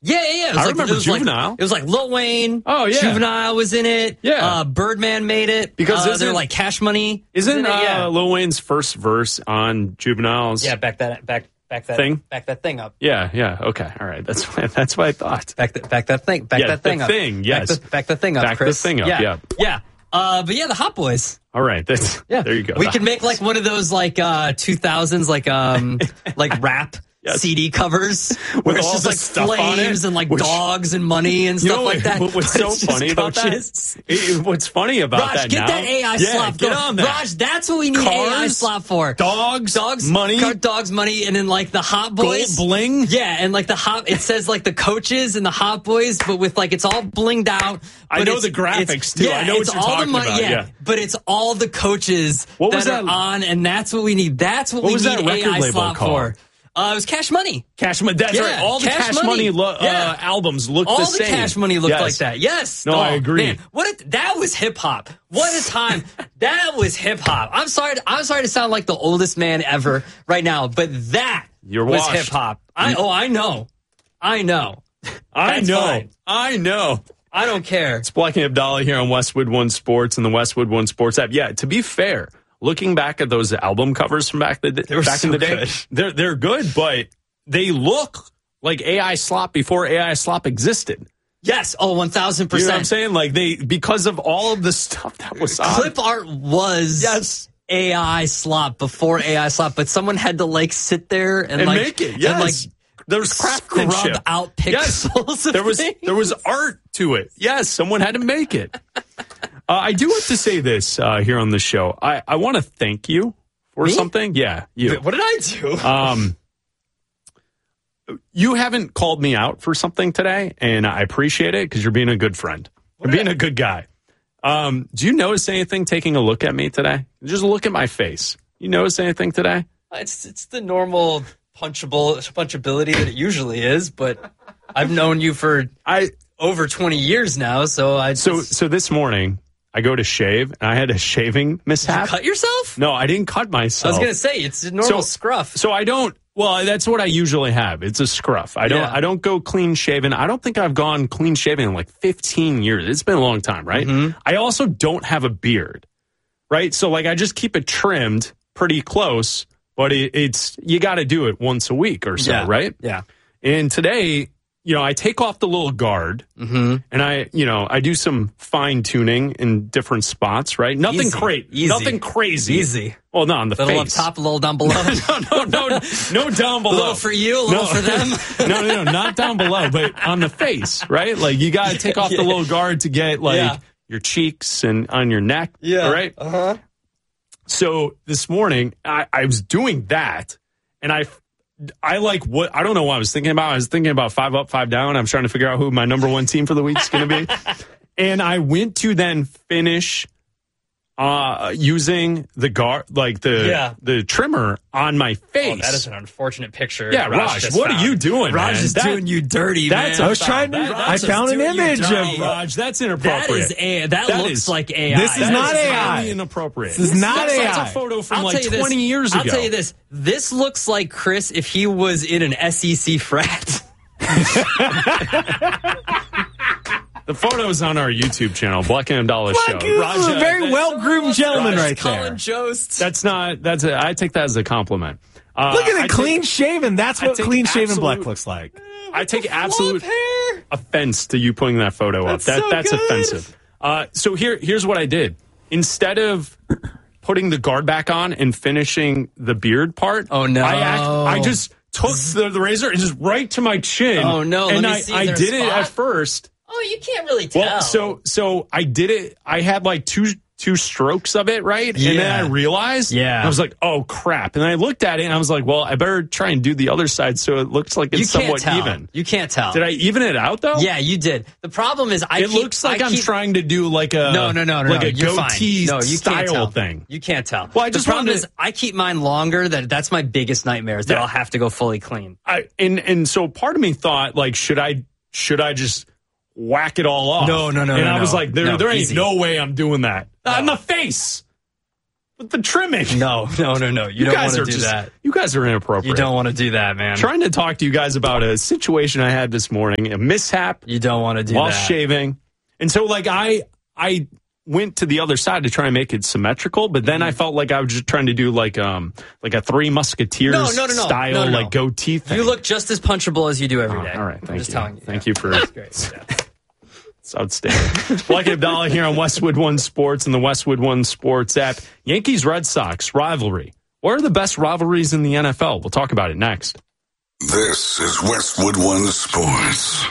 Yeah. It was I remember Juvenile. It was like Lil Wayne. Oh, yeah. Juvenile was in it. Yeah. Birdman made it. Because they're like Cash Money. Isn't Lil Wayne's first verse on Juvenile's? Yeah, back that thing up. Yeah. Okay. All right. That's what I thought. Back that thing up. Yes. Back the thing up, Back Chris. the thing up. Yeah. But yeah, the Hot Boys. All right. There you go. We could make like one of those like 2000s like rap CD covers where it's all just the like stuff on flames it, and like dogs and money and stuff like that. What's so funny about that? What's funny about Raj, that get now? that AI slop. Get on that. Raj, that's what we need Cars, AI slop for. Dogs, money. Dogs, money, and then like the Hot Boys. Gold bling. Yeah, and like it says like the coaches and the Hot Boys, but with like it's all blinged out. I know the graphics too. Yeah, I know what you're talking about. Yeah, but it's all the coaches that are on, and that's what we need. That's what we was need that record AI label slop called? for. It was Cash Money. Cash Money. That's right. All the Cash Money albums look the same. All the Cash Money looked like that. Yes. No, I agree. Man, that was hip hop. What a time. That was hip hop. I'm sorry to sound like the oldest man ever right now, but that was hip hop. I know. I know. Fine. I know. I don't care. It's Black and Abdallah here on Westwood One Sports and the Westwood One Sports app. Yeah, to be fair, looking back at those album covers from back in the day, they're good, but they look like AI slop before AI slop existed. Yes. Oh, 1,000%. You know what I'm saying? Like because of all of the stuff that was on. Clip art was AI slop before AI slop, but someone had to like sit there and like make it. Yes. And, like, there's craftsmanship. Scrub out pixels. Yes. There was art to it. Yes, someone had to make it. I do have to say this here on the show. I want to thank you for something. Yeah, you. What did I do? You haven't called me out for something today, and I appreciate it because you're being a good friend. You're being a good guy. Do you notice anything taking a look at me today? Just look at my face. You notice anything today? It's the normal punchability that it usually is, but I've known you for over 20 years now, so So this morning, I go to shave, and I had a shaving mishap. Did you cut yourself? No, I didn't cut myself. I was going to say, it's a normal scruff. So I don't, well, that's what I usually have. It's a scruff. I don't go clean shaven. I don't think I've gone clean shaven in like 15 years. It's been a long time, right? Mm-hmm. I also don't have a beard, right? So like I just keep it trimmed pretty close, but it's you got to do it once a week or so, right? Yeah. And today, I take off the little guard, and I do some fine tuning in different spots, right? Nothing crazy. Nothing crazy. Easy. Well, not on the little face. Little up top, a little down below. no down below. A little for you, a little for them. No, not down below, but on the face, right? Like you got to take off the little guard to get your cheeks and on your neck, right? Uh-huh. So this morning, I was doing that, and I like what I don't know what I was thinking about. I was thinking about 5 up, 5 down. I'm trying to figure out who my number one team for the week is going to be. And I went to then finish using the guard, like the trimmer on my face. Oh, that is an unfortunate picture. Yeah, Raj, what are you doing, Raj man? is doing you dirty, man. I was trying to. I found an image of Raj. That's inappropriate. That looks like AI. This is not AI. Really inappropriate. This is not AI. That's a photo from like 20 years ago. I'll tell you this. This looks like Chris if he was in an SEC frat. The photo's on our YouTube channel, Black and Abdallah Show. Raj, a very well-groomed gentleman right there. Colin Jost. I take that as a compliment. Look at it, clean shaven. That's what clean shaven Black looks like. I take absolute offense to you putting that photo up. That's offensive. So here's what I did. Instead of putting the guard back on and finishing the beard part, oh no, I just took the razor and just right to my chin. Oh no, and I did it at first. Oh, you can't really tell. Well, so I did it. I had like two strokes of it, right? Yeah. And then I realized, I was like, oh crap. And I looked at it and I was like, well, I better try and do the other side so it looks like it's somewhat even. You can't tell. Did I even it out though? Yeah, you did. The problem is it looks like I'm trying to do like a like a goatee style thing. You can't tell. Well, the problem is I keep mine longer. That's my biggest nightmare is that I'll have to go fully clean. And so part of me thought like, should I just whack it all off? No. And I was like, there ain't no way I'm doing that. On the face. With the trimming. No. You don't want to do that. You guys are inappropriate. You don't want to do that, man. I'm trying to talk to you guys about a situation I had this morning, a mishap. You don't want to do while that. While shaving. And so, like, I went to the other side to try and make it symmetrical, but then I felt like I was just trying to do like a Three Musketeers style, like goatee thing. You look just as punchable as you do every day. All right, thank you. Telling you. Thank you for That's great. Yeah. It's outstanding. Blake and Abdallah here on Westwood One Sports and the Westwood One Sports app. Yankees-Red Sox rivalry. What are the best rivalries in the NFL? We'll talk about it next. This is Westwood One Sports.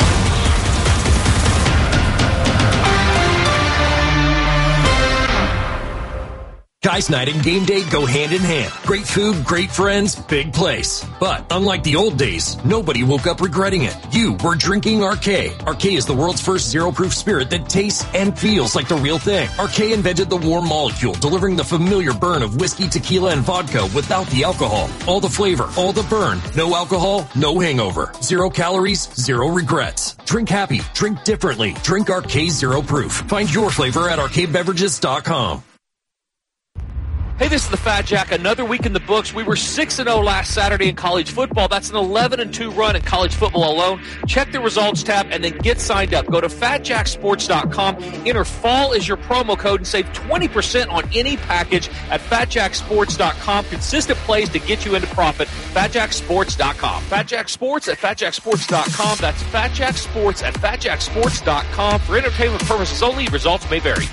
Guys Night and game day go hand in hand. Great food, great friends, big place. But unlike the old days, nobody woke up regretting it. You were drinking Arcade. Arcade is the world's first zero-proof spirit that tastes and feels like the real thing. Arcade invented the warm molecule, delivering the familiar burn of whiskey, tequila, and vodka without the alcohol. All the flavor, all the burn. No alcohol, no hangover. 0 calories, 0 regrets. Drink happy, drink differently. Drink Arcade Zero Proof. Find your flavor at arcadebeverages.com. Hey, this is the Fat Jack. Another week in the books. We were 6-0 last Saturday in college football. That's an 11-2 run in college football alone. Check the results tab and then get signed up. Go to fatjacksports.com. Enter fall as your promo code and save 20% on any package at fatjacksports.com. Consistent plays to get you into profit. Fatjacksports.com. Fatjacksports at fatjacksports.com. That's fatjacksports at fatjacksports.com. For entertainment purposes only, results may vary.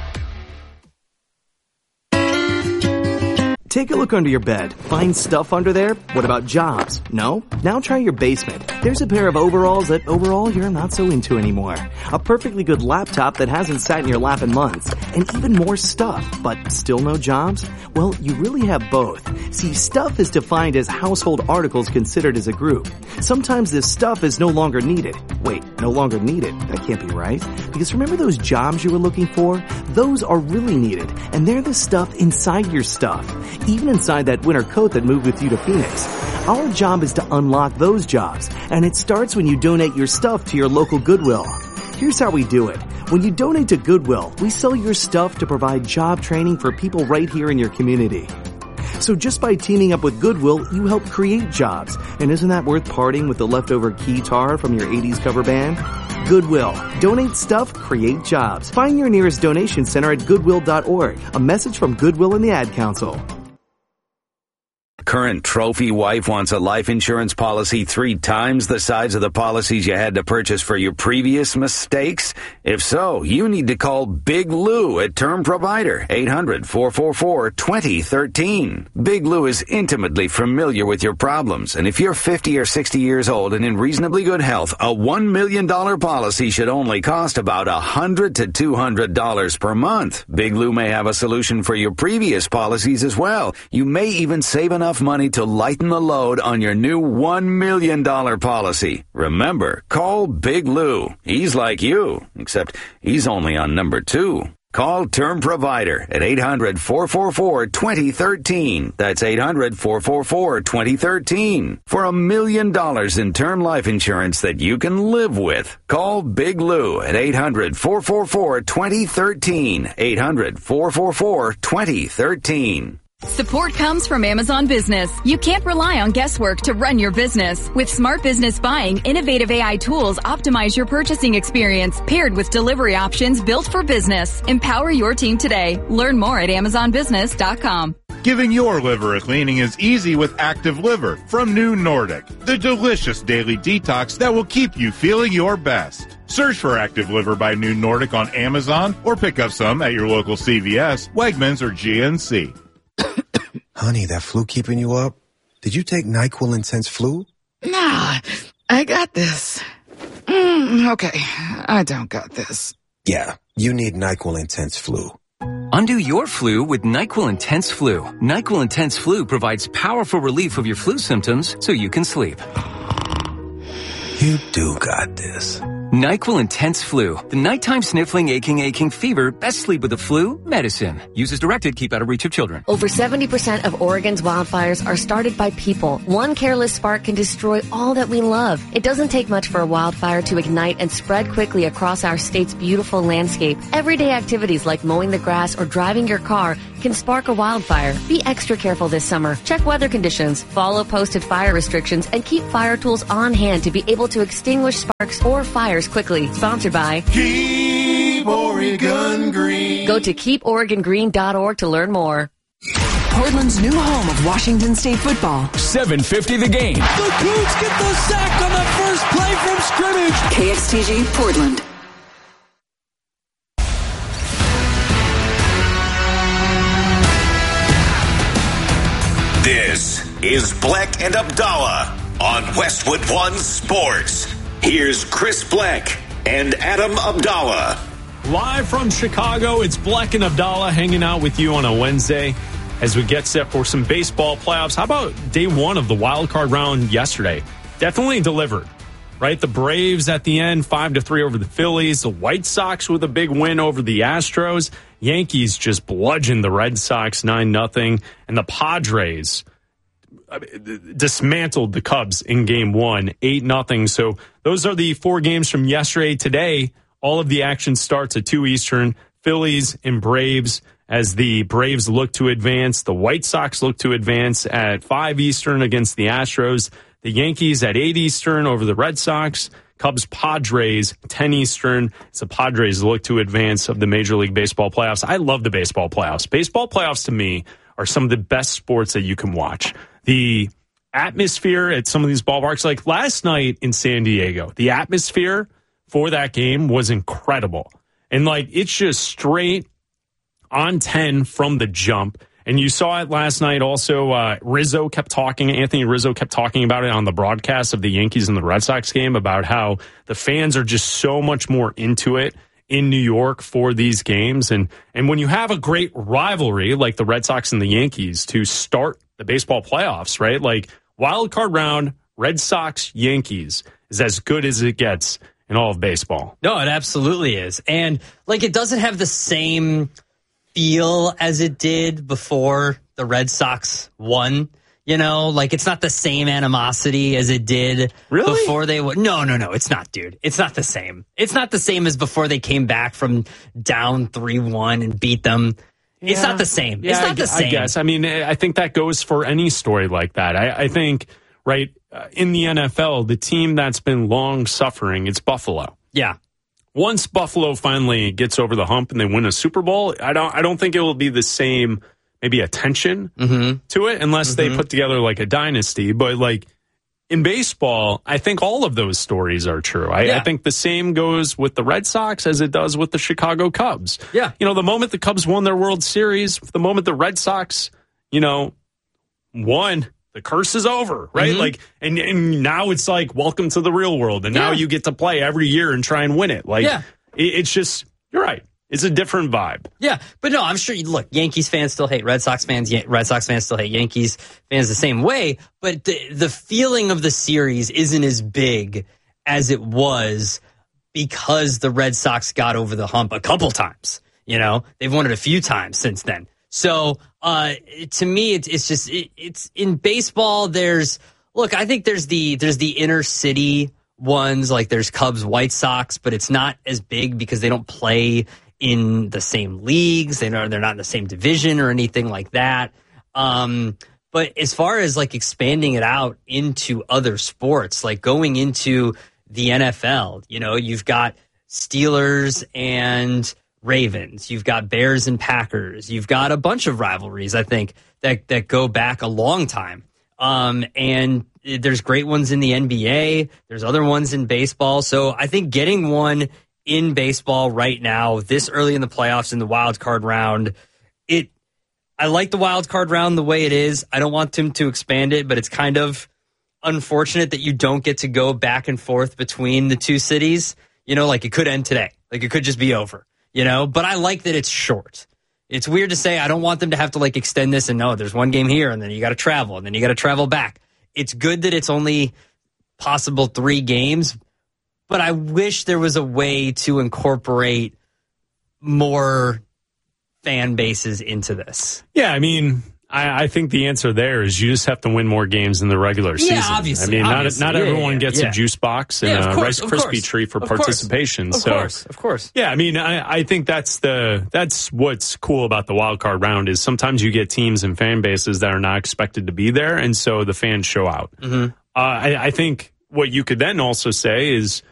Take a look under your bed. Find stuff under there? What about jobs? No? Now try your basement. There's a pair of overalls that overall you're not so into anymore. A perfectly good laptop that hasn't sat in your lap in months. And even more stuff, but still no jobs? Well, you really have both. See, stuff is defined as household articles considered as a group. Sometimes this stuff is no longer needed. Wait, no longer needed? That can't be right. Because remember those jobs you were looking for? Those are really needed. And they're the stuff inside your stuff. Even inside that winter coat that moved with you to Phoenix. Our job is to unlock those jobs, and it starts when you donate your stuff to your local Goodwill. Here's how we do it. When you donate to Goodwill, we sell your stuff to provide job training for people right here in your community. So just by teaming up with Goodwill, you help create jobs. And isn't that worth parting with the leftover guitar from your 80s cover band? Goodwill. Donate stuff, create jobs. Find your nearest donation center at goodwill.org. A message from Goodwill and the Ad Council. Current trophy wife wants a life insurance policy 3 times the size of the policies you had to purchase for your previous mistakes? If so, you need to call Big Lou at Term Provider, 800-444-2013. Big Lou is intimately familiar with your problems, and if you're 50 or 60 years old and in reasonably good health, a $1 million policy should only cost about $100 to $200 per month. Big Lou may have a solution for your previous policies as well. You may even save enough money to lighten the load on your new $1 million policy. Remember, call Big Lou. He's like you, except he's only on number 2. Call Term Provider at 800-444-2013. That's 800-444-2013. For $1 million in term life insurance that you can live with. Call Big Lou at 800-444-2013. 800-444-2013. Support comes from Amazon Business. You can't rely on guesswork to run your business. With Smart Business Buying, innovative AI tools optimize your purchasing experience, paired with delivery options built for business. Empower your team today. Learn more at AmazonBusiness.com. Giving your liver a cleaning is easy with Active Liver from New Nordic, the delicious daily detox that will keep you feeling your best. Search for Active Liver by New Nordic on Amazon or pick up some at your local CVS, Wegmans, or GNC. Honey, that flu keeping you up? Did you take NyQuil Intense Flu? Nah, I got this. Okay, I don't got this. Yeah, you need NyQuil Intense Flu. Undo your flu with NyQuil Intense Flu. NyQuil Intense Flu provides powerful relief of your flu symptoms so you can sleep. You do got this. NyQuil Intense Flu. The nighttime sniffling, aching fever. Best sleep with the flu medicine. Use as directed. Keep out of reach of children. Over 70% of Oregon's wildfires are started by people. One careless spark can destroy all that we love. It doesn't take much for a wildfire to ignite and spread quickly across our state's beautiful landscape. Everyday activities like mowing the grass or driving your car can spark a wildfire. Be extra careful this summer. Check weather conditions, follow posted fire restrictions, and keep fire tools on hand to be able to extinguish sparks or fires quickly. Sponsored by Keep Oregon Green. Go to keeporegongreen.org to learn more. Portland's new home of Washington State football. 7:50 the game. The Cougs get the sack on the first play from scrimmage. KXTG Portland. This is Bleck and Abdallah on Westwood One Sports. Here's Chris Bleck and Adam Abdallah. Live from Chicago, it's Bleck and Abdallah hanging out with you on a Wednesday as we get set for some baseball playoffs. How about day one of the wild card round yesterday? Definitely delivered, right? The Braves at the end, 5-3 over the Phillies. The White Sox with a big win over the Astros. Yankees just bludgeoned the Red Sox 9-0. And the Padres dismantled the Cubs in game one, 8-0. So those are the four games from yesterday. Today, all of the action starts at 2 Eastern. Phillies and Braves as the Braves look to advance. The White Sox look to advance at 5 Eastern against the Astros. The Yankees at 8 Eastern over the Red Sox. Cubs, Padres, 10 Eastern. As the Padres look to advance of the Major League Baseball playoffs. I love the baseball playoffs. Baseball playoffs, to me, are some of the best sports that you can watch. The atmosphere at some of these ballparks, like last night in San Diego, the atmosphere for that game was incredible. And, like, it's just straight on 10 from the jump. And you saw it last night also. Anthony Rizzo kept talking about it on the broadcast of the Yankees and the Red Sox game about how the fans are just so much more into it in New York for these games. And when you have a great rivalry like the Red Sox and the Yankees to start the baseball playoffs, right? Like wild card round, Red Sox, Yankees is as good as it gets in all of baseball. No, it absolutely is. And like it doesn't have the same feel as it did before the Red Sox won. You know, like it's not the same animosity as it did before they won. No, it's not, dude. It's not the same. It's not the same as before they came back from down 3-1 and beat them. It's not the same. It's not the same. I guess. I mean, I think that goes for any story like that. I think, right, in the NFL, the team that's been long suffering, it's Buffalo. Yeah. Once Buffalo finally gets over the hump and they win a Super Bowl, I don't think it will be the same maybe attention to it unless they put together like a dynasty. But like in baseball, I think all of those stories are true. I think the same goes with the Red Sox as it does with the Chicago Cubs. Yeah. You know, the moment the Cubs won their World Series, the moment the Red Sox, won, the curse is over, right? Like, and now it's like, welcome to the real world. And now you get to play every year and try and win it. Like, it's just, you're right. It's a different vibe. Yeah, but no, I'm sure, look, Yankees fans still hate Red Sox fans. Red Sox fans still hate Yankees fans the same way. But the feeling of the series isn't as big as it was because the Red Sox got over the hump a couple times. You know, they've won it a few times since then. So to me, it's just it's in baseball. I think there's the inner city ones, like there's Cubs, White Sox, but it's not as big because they don't play in the same leagues. They're not in the same division or anything like that. But as far as like expanding it out into other sports, like going into the NFL, you've got Steelers and Ravens, you've got Bears and Packers, you've got a bunch of rivalries, I think, that go back a long time. And there's great ones in the NBA. There's other ones in baseball. So I think getting one in baseball right now, this early in the playoffs in the wild card round, I like the wild card round the way it is. I don't want them to expand it, but it's kind of unfortunate that you don't get to go back and forth between the two cities. Like it could end today. Like it could just be over. But I like that it's short. It's weird to say I don't want them to have to like extend this and no, there's one game here and then you got to travel and then you got to travel back. It's good that it's only possible 3 games, but I wish there was a way to incorporate more fan bases into this. Yeah, I mean, I think the answer there is you just have to win more games in the regular season. Yeah, obviously. I mean, not everyone gets a juice box and a Rice Krispie treat for participation. Of course. Yeah, I mean, I think that's what's cool about the wild card round is sometimes you get teams and fan bases that are not expected to be there, and so the fans show out. Mm-hmm. I think what you could then also say is